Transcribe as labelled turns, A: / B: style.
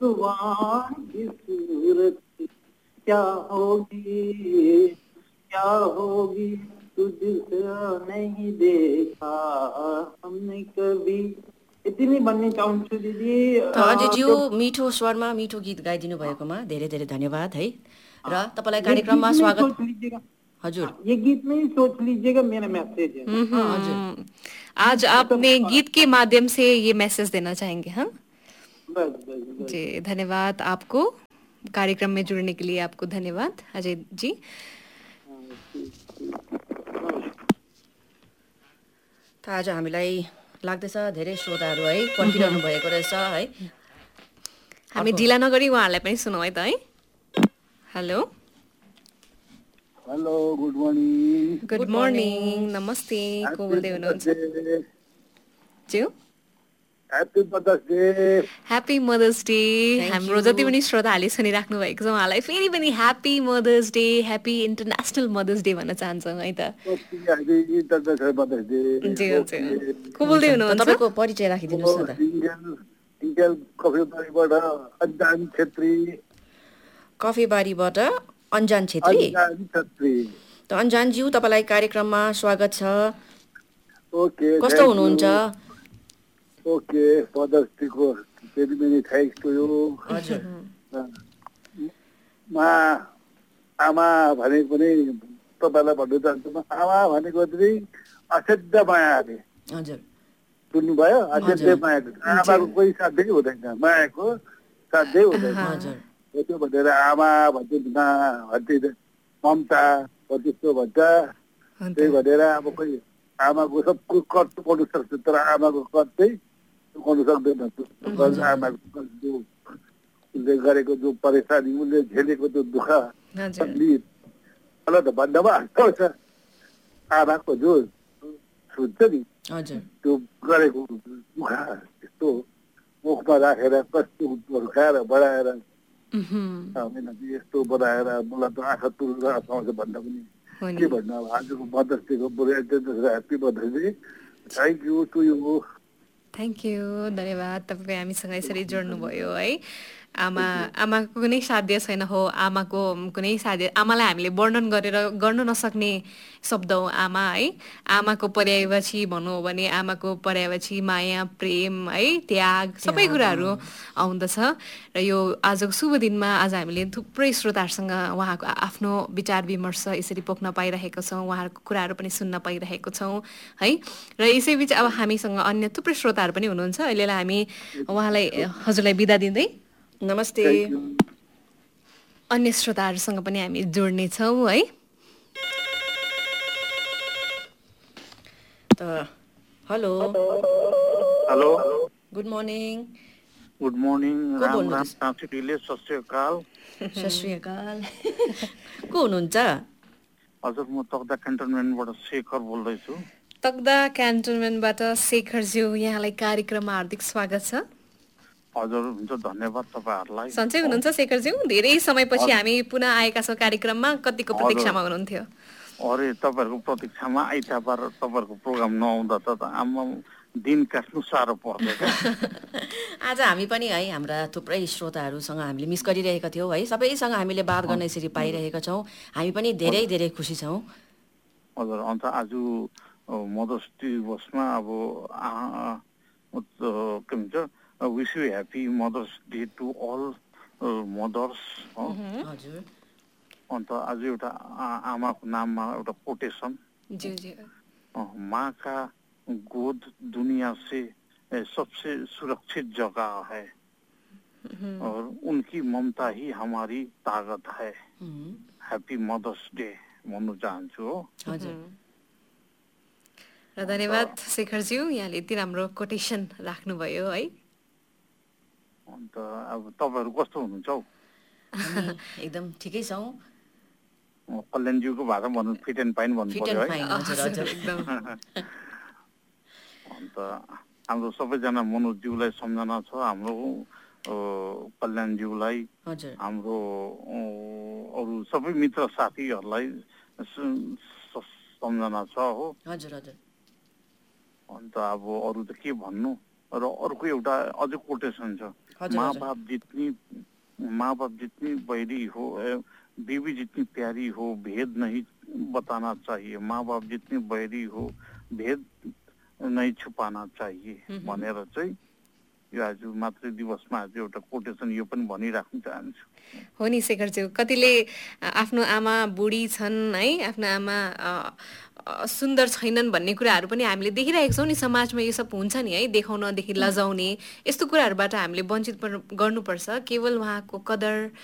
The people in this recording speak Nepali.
A: सुबह की सूरत क्या होगी तुझसे नहीं देखा हमने कभी। यति नै भन्ने चाहन्छु दिदी।
B: अजयज्यू मिठो स्वरमा मिठो गीत गाइदिनु भएकोमा धेरै धेरै धन्यवाद है। र तपाईँलाई कार्यक्रममा स्वागत। हजुर,
A: ये गीत में सोच लीजिएगा मेरा मैसेज है।
C: आज आपने गीत के माध्यम से ये मैसेज देना चाहेंगे? हाँ
A: बस।
C: जी, धन्यवाद आपको, कार्यक्रम में जुड़ने के लिए आपको धन्यवाद अजय जी।
B: आज हामीलाई लाग्दैछ धेरै श्रोताहरू है पर्खिरहनु भएको रहेछ है।
C: हामी ढिला नगरी उहाँहरूलाई पनि सुनौँ है त है। Hello
D: hello, good morning.
C: Good morning, नमस्ते, को बोल्दै हुनुहुन्छ? ज्यू
D: happy mothers day.
C: Happy mothers day. हाम्रो जति पनि श्रोताहरूले सुनिराख्नु भएको छ उहाँलाई फेरि पनि happy mothers day, happy international mothers day भन्न चाहन्छौँ है त। को बोल्दै हुनुहुन्छ?
B: तपाईँको परिचय राखिदिनुहोस् न त। कफेबारीबाट अन्जान छेत्री। त अन्जानज्यू, तपाईँलाई कार्यक्रममा स्वागत छ। कस्तो हुनुहुन्छ?
D: ओके, मदर्स डेको very many thanks to you.
B: हजुर,
D: आमा भनेको पनि तपाईँलाई भन्नु चाहन्छु, आमा भनेको चाहिँ असाध्य माया अरे।
B: हजुर,
D: सुन्नुभयो? असाध्य माया। आमाको कोही साध्यै हुँदैन, मायाको साध्यै हुँदैन। त्यो भनेर आमा भन्छु भन्थे, ममता त्यस्तो भन्छ। त्यही भनेर अब कोही आमाको सबको कर्त गर्नु सक्छ, तर आमाको कर्त चाहिँ गर्नु सक्दैन। आमाको उसले गरेको जो परेशानी, उसले झेलेको जो दुःख तकलिफ मलाई त भन्नमा हल्का छ। आमाको जो सुन्छ नि त्यो गरेको दुःख, त्यस्तो मुखमा राखेर कस्तो हुर्काएर बढाएर यस्तो बनाएर मलाई त आँखा तुरेर आउँछ भन्दा पनि के भन्नु। अब आजको मदर्स डेको happy mothers day. Thank you to you.
C: Thank you, धन्यवाद। तपाईँ हामीसँग यसरी जोड्नुभयो है। आमाको कुनै साध्य छैन हो, आमाको कुनै साध्य, आमालाई हामीले वर्णन गर्न नसक्ने शब्द हो आमा है। आमाको पर्यायवाची भनौँ भने आमाको पर्यायवाची माया, प्रेम है, त्याग, सबै कुराहरू आउँदछ। र यो आजको शुभ दिनमा आज हामीले थुप्रै श्रोताहरूसँग उहाँको आफ्नो विचार विमर्श यसरी पोख्न पाइरहेका छौँ, उहाँहरूको कुराहरू पनि सुन्न पाइरहेको छौँ है। र यसैबिच अब हामीसँग अन्य थुप्रै श्रोताहरू पनि हुनुहुन्छ। अहिलेलाई हामी उहाँलाई, हजुरलाई बिदा दिँदै
B: नमस्ते,
C: अन्य श्रोताहरूसँग पनि हामी जोड्नेछौँ है।
B: त hello
D: hello,
B: good morning.
D: Good morning.
B: को बोल्नुहुन्छ?
D: सत श्री अकाल।
B: सत श्री अकाल। को हुनुहुन्छ?
D: हजुर, म तकदा क्यान्टनमेन्टबाट शेखर बोल्दैछु।
C: तकदा क्यान्टनमेन्टबाट शेखरज्यू, यहाँलाई कार्यक्रममा हार्दिक स्वागत छ।
D: हजुर, हुन्छ, धन्यवाद तपाईँहरूलाई।
C: सन्चै हुनुहुन्छ शेखरज्यू? धेरै समयपछि हामी पुनः आएका छौँ कार्यक्रममा, कतिको प्रतीक्षामा हुनुहुन्थ्यो?
D: अरे, तपाईँहरूको प्रतीक्षामा आइतबार तपाईँहरूको प्रोग्राम नआउँदा त आमा दिन काट्नु साह्रो पर्छ।
B: आज हामी पनि है हाम्रा थुप्रै श्रोताहरूसँग हामीले मिस गरिरहेका थियौँ है। सबैसँग हामीले बात गर्न यसरी पाइरहेका छौँ। हामी पनि धेरै धेरै खुसी छौँ।
D: हजुर, अन्त आज मदर्स दिवसमा अब के भन्छ, wish you happy mothers day to all mothers.
B: हजुर,
D: अन्त आज एउटा आमाको नाममा एउटा कोटेसन, माँ का गोद दुनिया से सबसे सुरक्षित जगह है और उनकी ममता ही हमारी ताकत है। ह्याप्पी मदर्स डे भन्नु चाहन्छु हो।
C: र धन्यवाद शेखरज्यू, यहाँले यति राम्रो कोटेसन राख्नुभयो है।
D: अन्त अब तपाईँहरू कस्तो हुनुहुन्छ हौ?
B: एकदम ठिकै छौँ।
D: कल्याणज्यूको भाषा भन्नु फिट एन्ड फाइन भन्नु पर्यो
B: है।
D: अन्त हाम्रो सबैजना मनोजज्यूलाई सम्झना छ, हाम्रो कल्याणज्यूलाई, हाम्रो अरू सबै मित्र साथीहरूलाई सम्झना छ हो।
B: हजुर हजुर।
D: अन्त अब अरू त के भन्नु,
E: र अर्को एउटा अझै कोटेसन छ, माँ बाप जितनी बैरी हो बीवी जितनी प्यारी हो भेद नहीं बताना चाहिए, माँ बाप जितनी बैरी हो भेद नहीं छुपाना चाहिए भनेर चाहिँ यो आज मातृ दिवसमा आज एउटा कोटेसन यो पनि भनिराख्न चाहन्छु।
C: हो नि शेखरज्यू, कतिले आफ्नो आमा बुढी छन् है, आफ्नो आमा सुन्दर छैनन् भन्ने कुराहरू पनि हामीले देखिरहेको छौँ नि समाजमा। यो सब हुन्छ नि है, देखाउनदेखि लजाउने यस्तो कुराहरूबाट हामीले वञ्चित गर्नुपर्छ। केवल उहाँको कदर